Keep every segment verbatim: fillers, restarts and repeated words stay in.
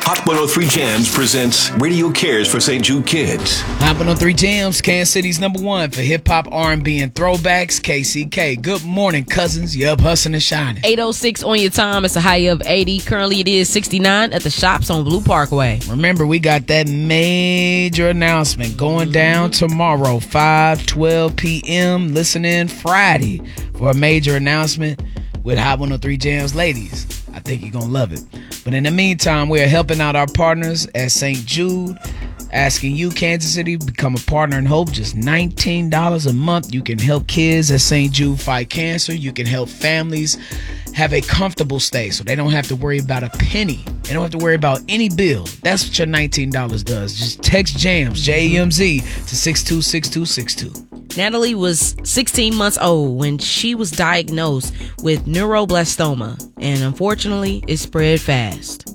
Hot one oh three Jams presents Radio Cares for Saint Jude Kids. Hot one oh three Jams, Kansas City's number one for hip-hop, R and B, and throwbacks, K C K. Good morning, cousins. You up hustling and shining. eight oh six on your time. It's a high of eighty. Currently, it is sixty-nine at the shops on Blue Parkway. Remember, we got that major announcement going down tomorrow, five twelve p.m. Listen in Friday for a major announcement with Hot one oh three Jams ladies. I think you're going to love it. But in the meantime, we are helping out our partners at Saint Jude, asking you, Kansas City, become a partner in hope. Just nineteen dollars a month. You can help kids at Saint Jude fight cancer. You can help families have a comfortable stay so they don't have to worry about a penny. They don't have to worry about any bill. That's what your nineteen dollars does. Just text JAMS, J A M Z, to six two six two six two. Natalie was sixteen months old when she was diagnosed with neuroblastoma, and unfortunately, it spread fast.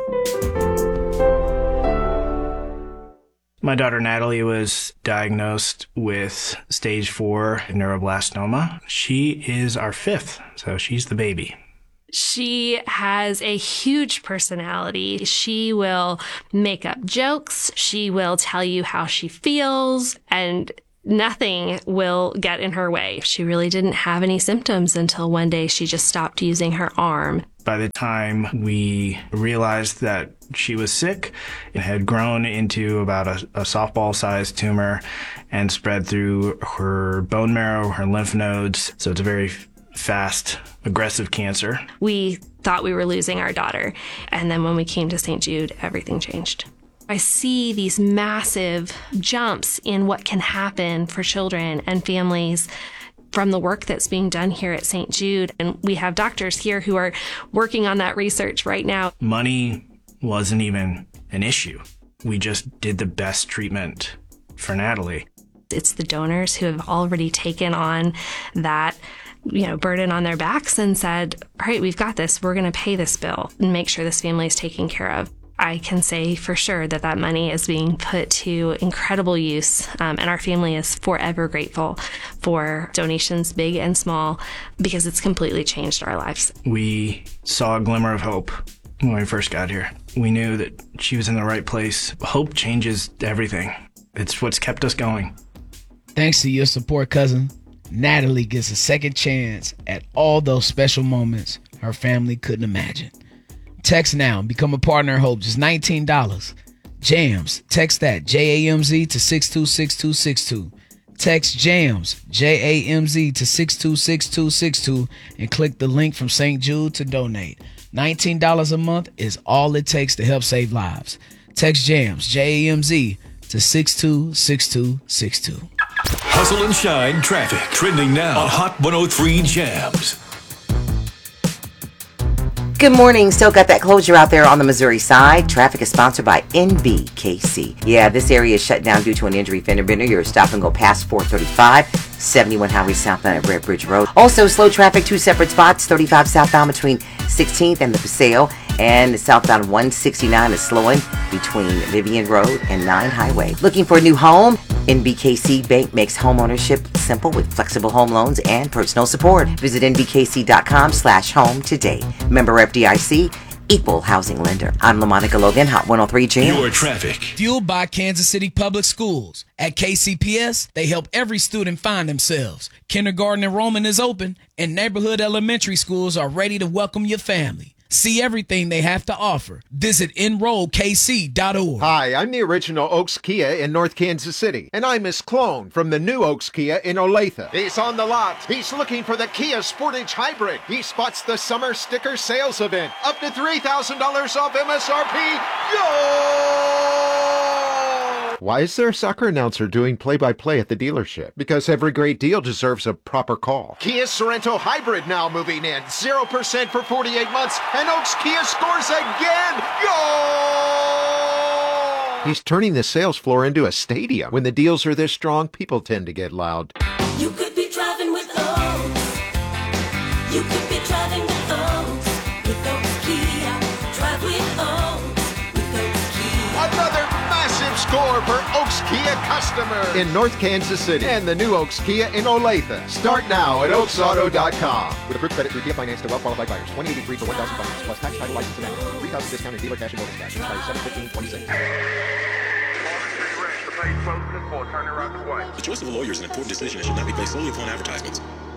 My daughter Natalie was diagnosed with stage four neuroblastoma. She is our fifth, so she's the baby. She has a huge personality. She will make up jokes. She will tell you how she feels, and nothing will get in her way. She really didn't have any symptoms until one day she just stopped using her arm. By the time we realized that she was sick, it had grown into about a, a softball-sized tumor and spread through her bone marrow, her lymph nodes. So it's a very fast, aggressive cancer. We thought we were losing our daughter. And then when we came to Saint Jude, everything changed. I see these massive jumps in what can happen for children and families from the work that's being done here at Saint Jude. And we have doctors here who are working on that research right now. Money wasn't even an issue. We just did the best treatment for Natalie. It's the donors who have already taken on that, you know, burden on their backs and said, all right, we've got this. We're going to pay this bill and make sure this family is taken care of. I can say for sure that that money is being put to incredible use, um, and our family is forever grateful for donations big and small because it's completely changed our lives. We saw a glimmer of hope when we first got here. We knew that she was in the right place. Hope changes everything. It's what's kept us going. Thanks to your support, cousin, Natalie gets a second chance at all those special moments her family couldn't imagine. Text now and become a partner in hope. Just nineteen dollars. JAMS. Text that, J A M Z, to six two six two six two. Text JAMS, J A M Z, to six two six two six two and click the link from Saint Jude to donate. nineteen dollars a month is all it takes to help save lives. Text JAMS, J A M Z, to six two six two six two. Hustle and shine traffic. Trending now on Hot one oh three Jams. Good morning. Still got that closure out there on the Missouri side. Traffic is sponsored by N B K C. Yeah, this area is shut down due to an injury fender bender. You're stop and go past four thirty-five, seventy-one Highway southbound at Red Bridge Road. Also, slow traffic, two separate spots, thirty-five southbound between sixteenth and the Paseo, and southbound one sixty-nine is slowing between Vivian Road and nine Highway. Looking for a new home? N B K C Bank makes homeownership simple with flexible home loans and personal support. Visit N B K C dot com slash home today. Member F D I C, equal housing lender. I'm LaMonica Logan, Hot one oh three Jams. Your traffic. Fueled by Kansas City Public Schools. At K C P S, they help every student find themselves. Kindergarten enrollment is open, and neighborhood elementary schools are ready to welcome your family. See everything they have to offer. Visit enroll K C dot org. Hi, I'm the original Oaks Kia in North Kansas City, and I'm Miss Clone from the new Oaks Kia in Olathe. He's on the lot. He's looking for the Kia Sportage Hybrid. He spots the summer sticker sales event. Up to three thousand dollars off M S R P. Yo! Why is there a soccer announcer doing play-by-play at the dealership? Because every great deal deserves a proper call. Kia Sorento Hybrid now moving in. zero percent for forty-eight months, and Oaks Kia scores again! Yo! He's turning the sales floor into a stadium. When the deals are this strong, people tend to get loud. You could be driving with Oaks. You could be driving with Oaks. With Oaks Kia. Drive with Oaks. With Oaks Kia. Another massive score for Oaks Kia customer in North Kansas City and the new Oaks Kia in Olathe. Start now at oaks auto dot com. With approved credit through Kia Finance to well-qualified buyers. twenty eighty-three for one thousand finance plus tax, title, license, and amendment. three thousand discounted dealer cash and bonus cash. Expires seven fifteen twenty-six. The choice of a lawyer is an important decision and should not be based solely upon advertisements.